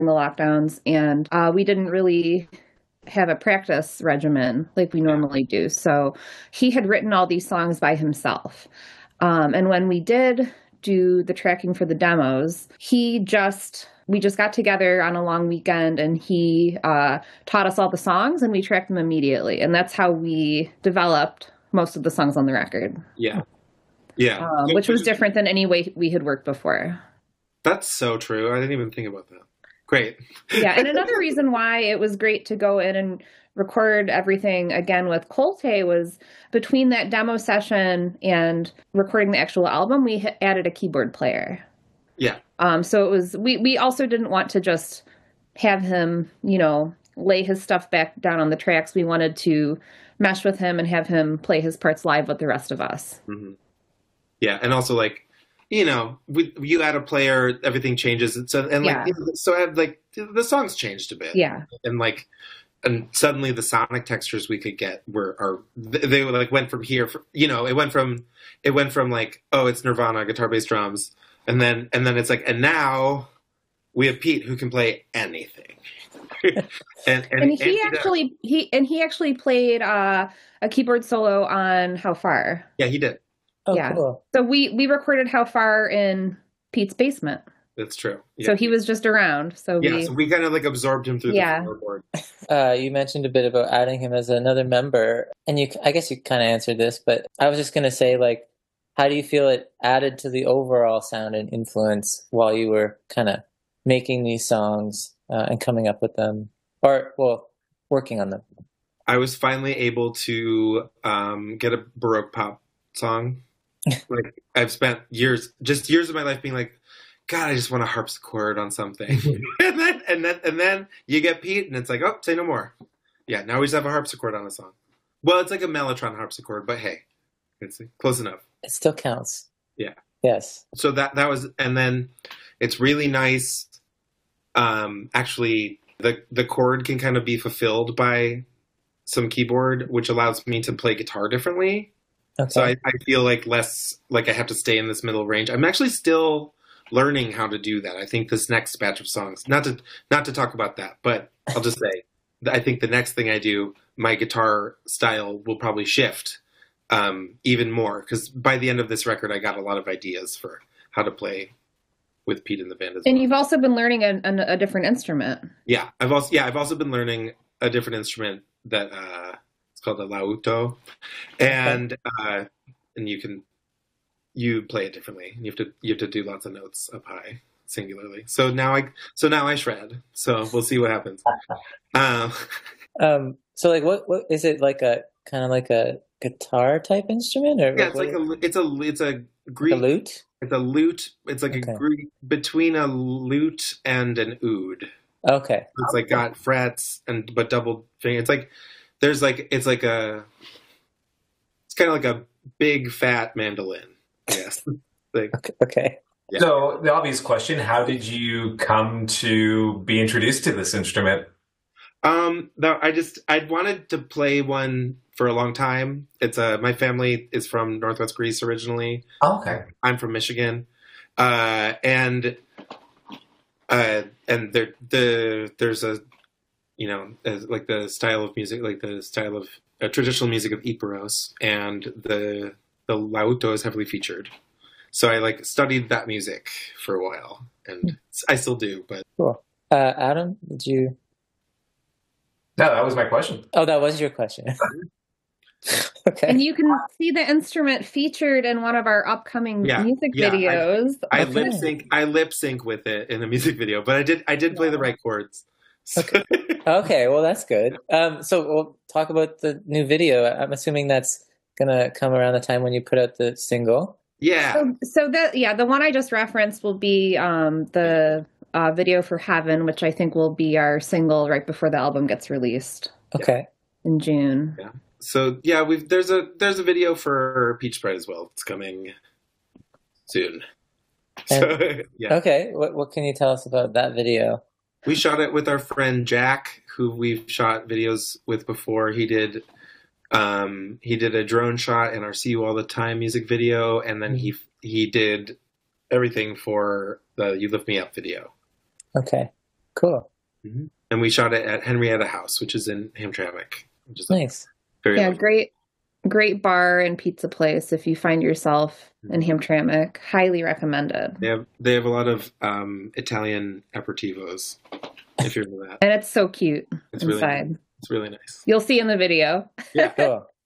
the lockdowns, and we didn't really have a practice regimen like we normally do. So he had written all these songs by himself. And when we did do the tracking for the demos, we just got together on a long weekend, and he taught us all the songs, and we tracked them immediately. And that's how we developed most of the songs on the record. Yeah. Yeah. Which was different than any way we had worked before. That's so true. I didn't even think about that. Great. Yeah. And another reason why it was great to go in and record everything again with Colte was between that demo session and recording the actual album, we added a keyboard player. Yeah. So it was, we also didn't want to just have him, lay his stuff back down on the tracks. We wanted to mesh with him and have him play his parts live with the rest of us. Mm-hmm. Yeah. And also you add a player, everything changes. So the songs changed a bit. Yeah. And suddenly the sonic textures we could get they went from here. It went from like, oh, it's Nirvana, guitar, bass, drums. And then it's like, and now we have Pete who can play anything. and he actually played a keyboard solo on How Far. Yeah, he did. Oh, yeah. Cool. So we recorded How Far in Pete's basement. That's true. Yeah. So he was just around. So we kind of absorbed him through the floorboard. You mentioned a bit about adding him as another member, and I guess you kind of answered this, but I was just going to say, how do you feel it added to the overall sound and influence while you were kind of making these songs and coming up with them, working on them? I was finally able to get a Baroque pop song. I've spent years of my life being like, God, I just want a harpsichord on something. and then you get Pete and it's like, oh, say no more. Yeah, now we just have a harpsichord on a song. Well, it's like a Mellotron harpsichord, but hey, it's close enough. It still counts. Yeah. Yes. So that was, and then it's really nice. Actually, the chord can kind of be fulfilled by some keyboard, which allows me to play guitar differently. Okay. So I feel less like I have to stay in this middle range. I'm actually still learning how to do that. I think this next batch of songs, not to talk about that, but I'll just say I think the next thing I do, my guitar style will probably shift even more, because by the end of this record, I got a lot of ideas for how to play with Pete in the band as well. And you've also been learning a different instrument. Yeah, I've also been learning a different instrument that it's called a lauto, and you play it differently. You have to do lots of notes up high singularly. So now I shred. So we'll see what happens. So what is it, like a kind of like a guitar type instrument, or yeah, it's a Greek, a lute. It's a lute. It's like a Greek between a lute and an oud. Okay. It's got frets but double finger. It's it's kind of like a big fat mandolin. Yes. Okay. Yeah. So the obvious question: how did you come to be introduced to this instrument? I'd wanted to play one for a long time. It's my family is from Northwest Greece originally. Oh, okay. I'm from Michigan, and there's a like the style of music, like the style of traditional music of Epiros, and the lauto is heavily featured. So I studied that music for a while, and I still do. But cool. Adam, did you? No, that was my question. Oh, that was your question. Okay. And you can see the instrument featured in one of our upcoming music videos. I lip sync with it in a music video, but I did play the right chords. So. Okay, well that's good. So we'll talk about the new video. I'm assuming that's gonna come around the time when you put out the single. Yeah. So the one I just referenced will be the video for Heaven, which I think will be our single right before the album gets released. Okay. In June. Yeah. So there's a video for Peach Spread as well. It's coming soon. Okay. What can you tell us about that video? We shot it with our friend Jack, who we've shot videos with before. He did a drone shot in our See You All the Time music video, and then he did everything for the You Lift Me Up video. Okay. Cool. Mm-hmm. And we shot it at Henrietta House, which is in Hamtramck, which is nice. Very lovely. Great bar and pizza place if you find yourself in Hamtramck. Highly recommended. They have a lot of Italian aperitivos, if you're into that. And it's so cute It's inside. Really, it's really nice. You'll see in the video. Yeah. Cool.